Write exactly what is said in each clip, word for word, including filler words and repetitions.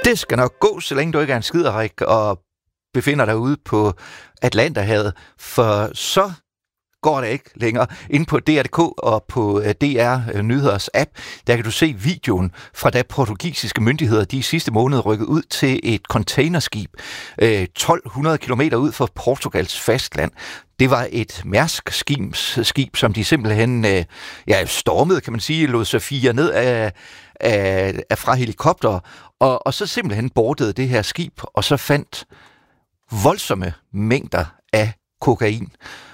Det skal nok gå, så længe du ikke er en skiderik og befinder dig ude på Atlanterhavet, for så går det ikke længere. Inde på D R punktum D K og på D R Nyheders app, der kan du se videoen fra da portugisiske myndigheder de sidste måneder rykkede ud til et containerskib øh, tolv hundrede kilometer ud fra Portugals fastland. Det var et Mærsk-skib, som de simpelthen øh, ja, stormede, kan man sige, lod sig fire ned af, af, af fra helikopter, og, og så simpelthen bordede det her skib, og så fandt voldsomme mængder af kokain.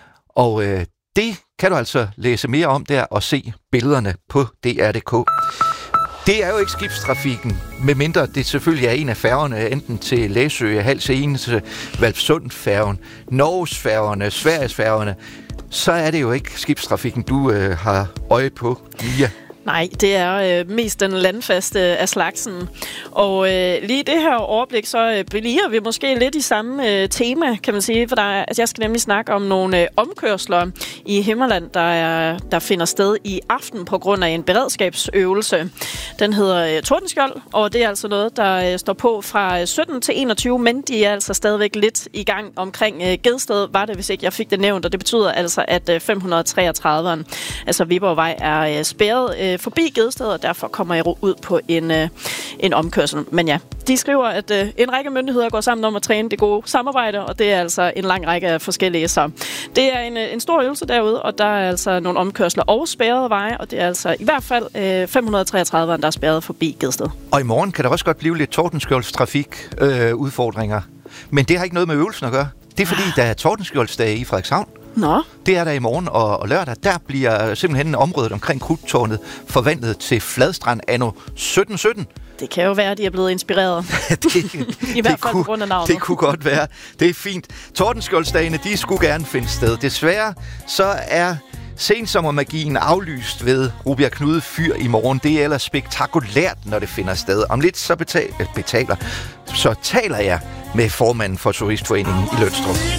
Og øh, det kan du altså læse mere om der og se billederne på D R punktum D K. Det er jo ikke skibstrafikken, medmindre det selvfølgelig er en af færgerne, enten til Læsø, Hals Egense, Hvalpsund-færgen, Norges-færgerne, Sveriges-færgerne. Så er det jo ikke skibstrafikken, du øh, har øje på, Mia. Nej, det er øh, mest den landfaste af slagsen. Og øh, lige det her overblik, så øh, bliver vi måske lidt i samme øh, tema, kan man sige. For der er, altså, jeg skal nemlig snakke om nogle øh, omkørsler i Himmerland, der, er, der finder sted i aften på grund af en beredskabsøvelse. Den hedder øh, Tordenskjold, og det er altså noget, der øh, står på fra sytten til enogtyve, men de er altså stadigvæk lidt i gang omkring øh, Gedsted, var det, hvis ikke jeg fik det nævnt. Og det betyder altså, at øh, fem hundrede treogtredive, altså Viborgvej, er øh, spærret øh, forbi Gedsted, og derfor kommer jeg ud på en, øh, en omkørsel. Men ja, de skriver, at øh, en række myndigheder går sammen om at træne det gode samarbejde, og det er altså en lang række af forskellige. Så det er en, en stor øvelse derude, og der er altså nogle omkørsler og spærrede veje, og det er altså i hvert fald øh, fem hundrede treogtredive, der er spærret forbi Gedsted. Og i morgen kan der også godt blive lidt Tordenskjoldstrafik øh, udfordringer. Men det har ikke noget med øvelsen at gøre. Det er fordi, der er Tordenskjoldsdag i Frederikshavn. Nå. Det er der i morgen og, og lørdag. Der bliver simpelthen området omkring Krudttårnet forvandlet til Fladstrand anno sytten sytten. Det kan jo være, at de er blevet inspireret. det, I hvert fald på grund af navnet. Det kunne godt være. Det er fint. Tordenskjoldsdagene, de skulle gerne finde sted. Desværre så er sensommermagien aflyst ved Rubjerg Knude Fyr i morgen. Det er ellers spektakulært, når det finder sted. Om lidt så betaler, betaler så taler jeg med formanden for Turistforeningen i Lønstrup.